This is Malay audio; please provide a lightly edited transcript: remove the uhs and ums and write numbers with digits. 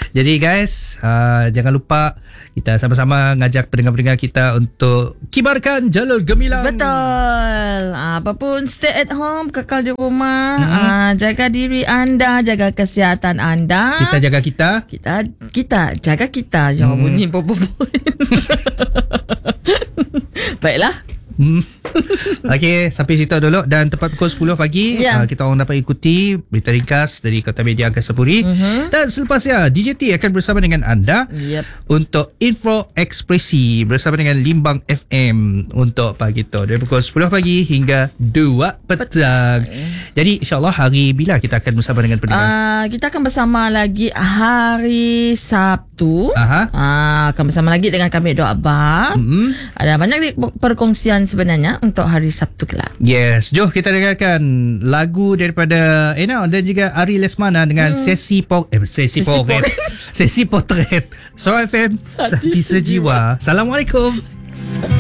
Jadi guys, jangan lupa kita sama-sama ngajak pendengar-pendengar kita untuk kibarkan jalur gemilang. Betul. Apapun, stay at home, kekal di rumah. Jaga diri anda, jaga kesihatan anda. Kita jaga kita. Kita jaga kita. Jangan bunyi bobo-bobo. Baiklah. Okey, sampai situ dulu. Dan tepat pukul 10 pagi kita orang dapat ikuti berita ringkas dari Kota Media Angkasa Puri. Dan selepasnya DJT akan bersama dengan anda untuk Info Ekspresi bersama dengan Limbang FM untuk pagi tu dari pukul 10 pagi hingga 2 petang. Jadi insyaAllah hari bila kita akan bersama dengan pendengar? Kita akan bersama lagi hari Sabtu. Akan bersama lagi dengan kami Dok Abah. Ada banyak perkongsian sebenarnya untuk hari Sabtu kelak. Yes, jom kita dengarkan lagu daripada Ena dan juga Ari Lesmana dengan Sesi Potret. Sesi Potret. So FM Sati Sejiwa. Assalamualaikum.